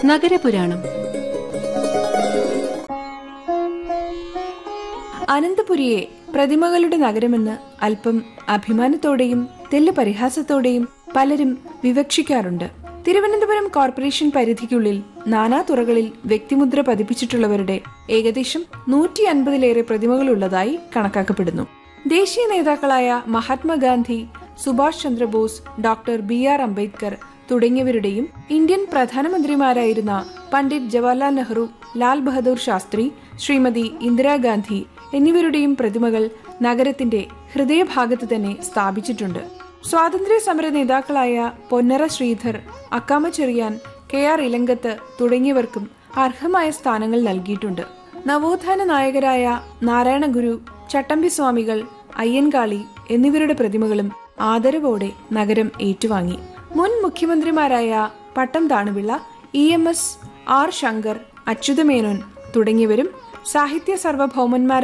നഗരപുരാണം. അനന്തപുരിയെ പ്രതിമകളുടെ നഗരമെന്ന് അല്പം അഭിമാനത്തോടെയും തെല്ലു പരിഹാസത്തോടെയും പലരും വിവക്ഷിക്കാറുണ്ട്. തിരുവനന്തപുരം കോർപ്പറേഷൻ പരിധിക്കുള്ളിൽ നാനാതുറകളിൽ വ്യക്തിമുദ്ര പതിപ്പിച്ചിട്ടുള്ളവരുടെ ഏകദേശം 150-ലേറെ പ്രതിമകളുള്ളതായി കണക്കാക്കപ്പെടുന്നു. ദേശീയ നേതാക്കളായ Mahatma Gandhi, Subhash Chandrabose, doctor BR Ambedkar തുടങ്ങിയവരുടെയും Indian പ്രധാനമന്ത്രിമാരായിരുന്ന Pandit Jawaharlal Nehru, Lal Bahadur Shastri, Shrimati Indira Gandhi എന്നിവരുടെയും പ്രതിമകൾ നഗരത്തിന്റെ ഹൃദയഭാഗത്ത് തന്നെ സ്ഥാപിച്ചിട്ടുണ്ട്. സ്വാതന്ത്ര്യ സമര നേതാക്കളായ പൊന്നറ ശ്രീധർ, അക്കാമ ചെറിയാൻ, KR ഇലങ്കത്ത് തുടങ്ങിയവർക്കും അർഹമായ സ്ഥാനങ്ങൾ നൽകിയിട്ടുണ്ട്. നവോത്ഥാന നായകരായ നാരായണ ഗുരു, ചട്ടമ്പി സ്വാമികൾ, അയ്യൻകാളി എന്നിവരുടെ പ്രതിമകളും ആദരവോടെ നഗരം ഏറ്റുവാങ്ങി. മുൻ മുഖ്യമന്ത്രിമാരായ പട്ടം താണുപിള്ള, EMS, R ശങ്കർ, അച്യുതമേനോൻ തുടങ്ങിയവരും സാഹിത്യ സാർവഭൗമന്മാരായ